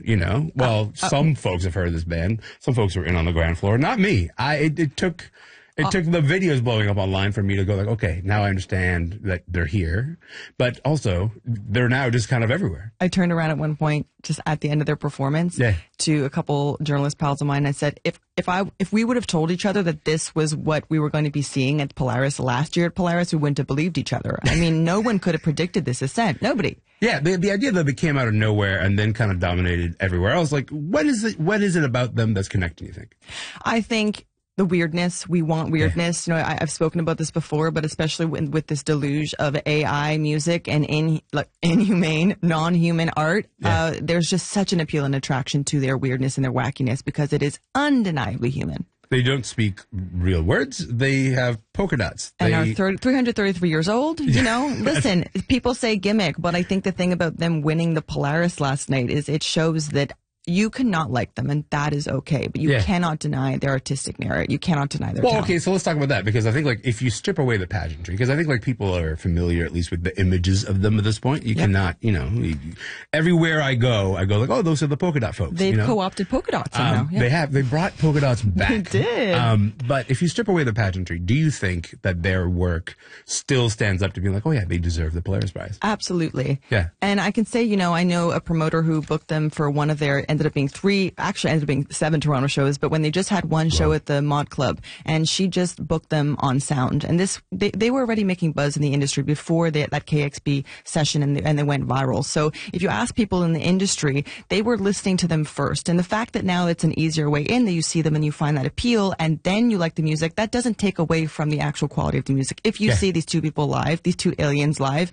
you know. Well, some folks have heard of this band. Some folks were in on the ground floor. Not me. It took the videos blowing up online for me to go like, okay, now I understand that they're here. But also, they're now just kind of everywhere. I turned around at one point, just at the end of their performance, to a couple journalist pals of mine. I said, if we would have told each other that this was what we were going to be seeing at Polaris last year at Polaris, we wouldn't have believed each other. I mean, no one could have predicted this ascent. Nobody. Yeah, the idea that they came out of nowhere and then kind of dominated everywhere. I was like, what is it about them that's connecting, you think? I think the weirdness. We want weirdness. You know, I've spoken about this before, but especially with this deluge of AI music and inhumane, non-human art, there's just such an appeal and attraction to their weirdness and their wackiness because it is undeniably human. They don't speak real words. They have polka dots. And are 333 years old. You know, listen, people say gimmick, but I think the thing about them winning the Polaris last night is it shows that you cannot like them, and that is okay. But you cannot deny their artistic merit. You cannot deny their talent. Okay, so let's talk about that, because I think, like, if you strip away the pageantry, because I think, like, people are familiar, at least, with the images of them at this point. You cannot, you know, everywhere I go like, oh, those are the polka dot folks. They've co-opted polka dots somehow. They brought polka dots back. They did. But if you strip away the pageantry, do you think that their work still stands up to being like, oh yeah, they deserve the Polaris Prize? Absolutely. Yeah. And I can say, you know, I know a promoter who booked them for one of their, ended up being 7 Toronto shows, but when they just had one show at the Mod Club, and she just booked them on sound. And they were already making buzz in the industry before that KXP session, and they went viral. So if you ask people in the industry, they were listening to them first. And the fact that now it's an easier way in, that you see them and you find that appeal, and then you like the music, that doesn't take away from the actual quality of the music. If you see these two people live, these two aliens live,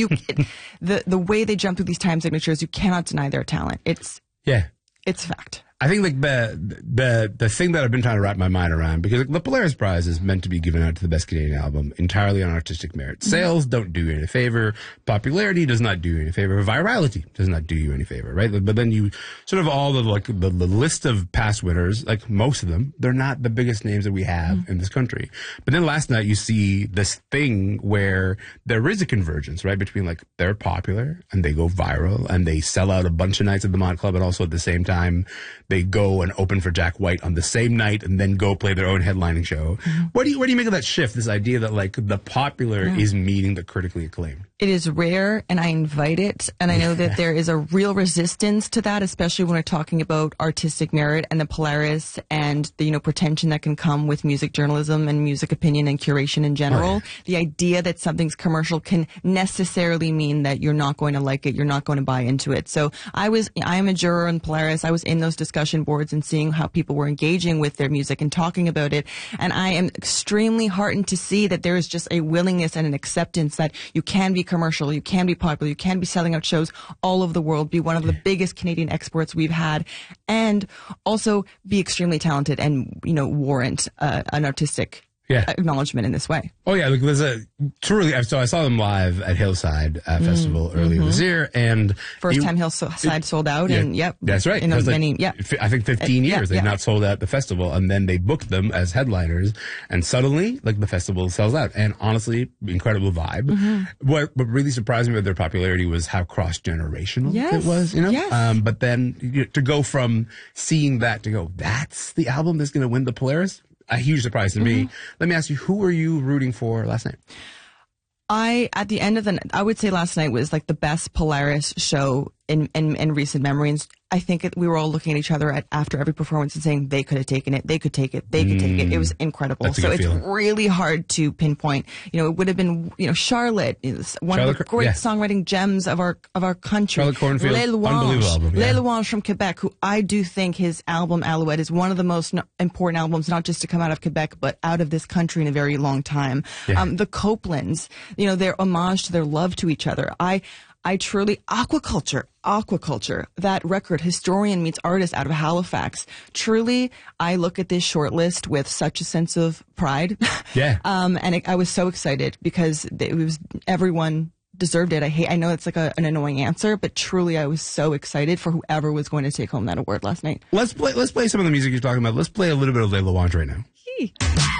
the way they jump through these time signatures, you cannot deny their talent. It's fact. I think, like, the thing that I've been trying to wrap my mind around, because, like, the Polaris Prize is meant to be given out to the best Canadian album entirely on artistic merit. Sales don't do you any favor. Popularity does not do you any favor. Virality does not do you any favor, right? But then you sort of all the list of past winners, like most of them, they're not the biggest names that we have in this country. But then last night you see this thing where there is a convergence, right, between, like, they're popular and they go viral and they sell out a bunch of nights at the Mod Club, and also at the same time they go and open for Jack White on the same night and then go play their own headlining show. What do you make of that shift, this idea that, like, the popular is meeting the critically acclaimed? It is rare, and I invite it, and I know that there is a real resistance to that, especially when we're talking about artistic merit and the Polaris and the, you know, pretension that can come with music journalism and music opinion and curation in general. The idea that something's commercial can necessarily mean that you're not going to like it, you're not going to buy into it. So I am a juror in Polaris. I was in those discussion boards and seeing how people were engaging with their music and talking about it, and I am extremely heartened to see that there is just a willingness and an acceptance that you can be commercial, you can be popular, you can be selling out shows all over the world, be one of the biggest Canadian exports we've had, and also be extremely talented and, you know, warrant an artistic acknowledgement in this way. Oh yeah, look, so I saw them live at Hillside Festival earlier this year, and first time Hillside sold out, and that's right. I think 15 years they've not sold out the festival, and then they booked them as headliners, and suddenly, like, the festival sells out, and honestly, incredible vibe. What really surprised me about their popularity was how cross-generational it was, you know. But then to go from seeing that to go, that's the album that's going to win the Polaris. A huge surprise to me. Let me ask you, who were you rooting for last night? At the end of I would say last night was like the best Polaris show in recent memory. And I think we were all looking at each other after every performance and saying they could have taken it, they could take it, they could take it. It was incredible. So it's really hard to pinpoint. You know, it would have been, you know, Charlotte, one of the great songwriting gems of our country. Charlotte Cornfield, unbelievable album. Les Louanges from Quebec, who I do think his album Alouette is one of the most important albums, not just to come out of Quebec, but out of this country in a very long time. The Copelands, you know, their homage to their love to each other. I truly, Aquaculture, that record, historian meets artist out of Halifax. Truly, I look at this short list with such a sense of pride. And I was so excited because everyone deserved it. I know it's like an annoying answer, but truly I was so excited for whoever was going to take home that award last night. Let's play some of the music you're talking about. Let's play a little bit of Les Louanges right now.